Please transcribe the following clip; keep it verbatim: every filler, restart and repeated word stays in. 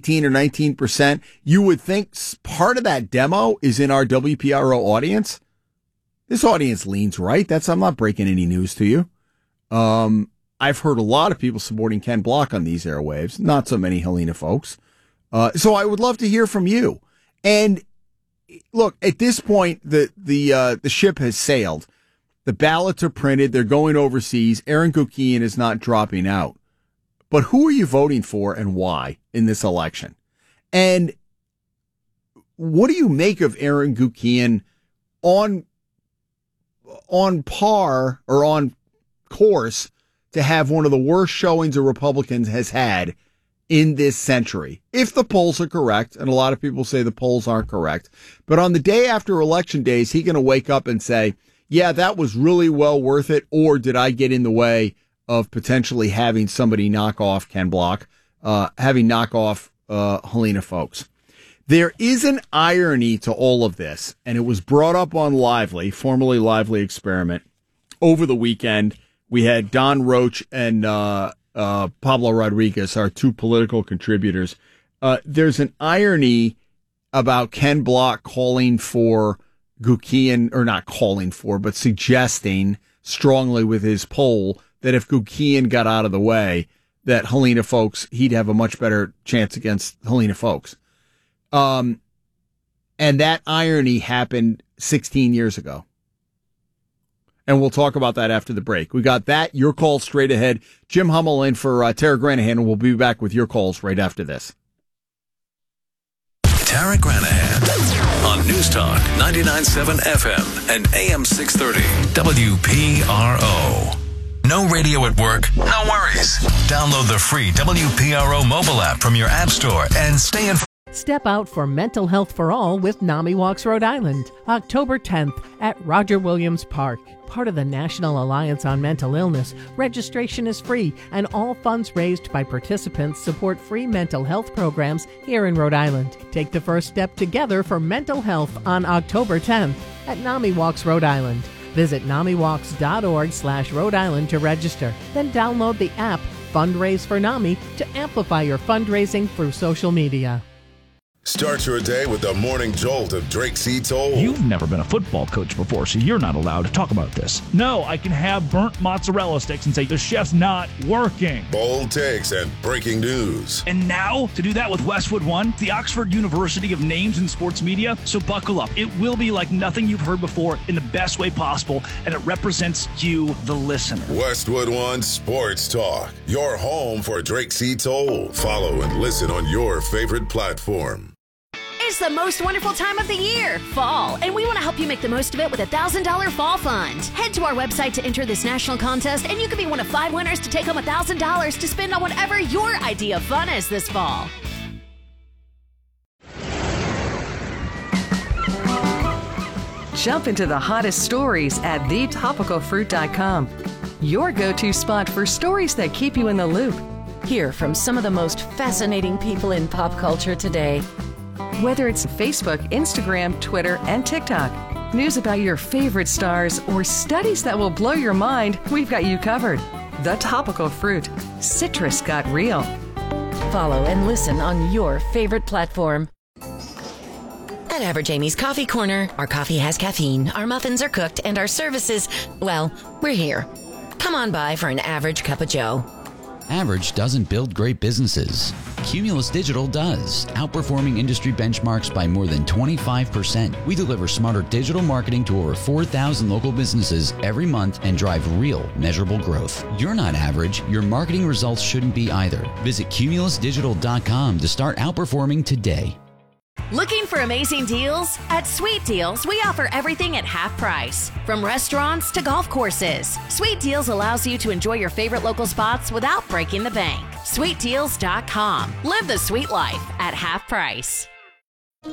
eighteen or nineteen percent, you would think part of that demo is in our W P R O audience. This audience leans right. That's, I'm not breaking any news to you. Um, I've heard a lot of people supporting Ken Block on these airwaves, not so many Helena folks. Uh, so I would love to hear from you. And look, at this point, the, the, uh, the ship has sailed. The ballots are printed. They're going overseas. Aaron Guckian is not dropping out. But who are you voting for and why in this election? And what do you make of Aaron Guckian on, on par or on course to have one of the worst showings a Republican has had in this century, if the polls are correct, and a lot of people say the polls aren't correct. But on the day after election day, is he going to wake up and say, yeah, that was really well worth it, or did I get in the way of potentially having somebody knock off Ken Block, uh, having knock off uh, Helena folks? There is an irony to all of this, and it was brought up on Lively, formerly Lively Experiment, over the weekend. We had Don Roach and uh, uh, Pablo Rodriguez, our two political contributors. Uh, there's an irony about Ken Block calling for Guckian, or not calling for, but suggesting strongly with his poll that if Guckian got out of the way, that Helena folks, he'd have a much better chance against Helena folks. Um, and that irony happened sixteen years ago. And we'll talk about that after the break. We got that, your call straight ahead. Jim Hummel in for uh, Tara Granahan, and we'll be back with your calls right after this. Tara Granahan on News Talk ninety-nine point seven F M and A M six thirty W P R O. No radio at work? No worries. Download the free W P R O mobile app from your app store and stay informed. Step out for Mental Health for All with NAMI Walks Rhode Island, October tenth at Roger Williams Park. Part of the National Alliance on Mental Illness, registration is free, and all funds raised by participants support free mental health programs here in Rhode Island. Take the first step together for mental health on October tenth at NAMI Walks Rhode Island. Visit namiwalks.org slash Rhode Island to register. Then download the app Fundraise for NAMI to amplify your fundraising through social media. Start your day with the morning jolt of Drake C. Toll. You've never been a football coach before, so you're not allowed to talk about this. No, I can have burnt mozzarella sticks and say the chef's not working. Bold takes and breaking news. And now, to do that with Westwood One, the Oxford University of Names in Sports Media. So buckle up. It will be like nothing you've heard before in the best way possible, and it represents you, the listener. Westwood One Sports Talk, your home for Drake C. Toll. Follow and listen on your favorite platform. It's the most wonderful time of the year, fall, and we want to help you make the most of it with a one thousand dollars Fall Fund. Head to our website to enter this national contest, and you could be one of five winners to take home one thousand dollars to spend on whatever your idea of fun is this fall. Jump into the hottest stories at the topical fruit dot com. Your go-to spot for stories that keep you in the loop. Hear from some of the most fascinating people in pop culture today. Whether it's Facebook, Instagram, Twitter, and TikTok, news about your favorite stars, or studies that will blow your mind, we've got you covered. The Topical Fruit. Citrus got real. Follow and listen on your favorite platform. At Average Amy's Coffee Corner, our coffee has caffeine, our muffins are cooked, and our services, well, we're here. Come on by for an average cup of joe. Average doesn't build great businesses. Cumulus Digital does, outperforming industry benchmarks by more than twenty-five percent. We deliver smarter digital marketing to over four thousand local businesses every month and drive real, measurable growth. You're not average. Your marketing results shouldn't be either. Visit cumulus digital dot com to start outperforming today. Looking for amazing deals? At Sweet Deals, we offer everything at half price. From restaurants to golf courses, Sweet Deals allows you to enjoy your favorite local spots without breaking the bank. sweet deals dot com. Live the sweet life at half price.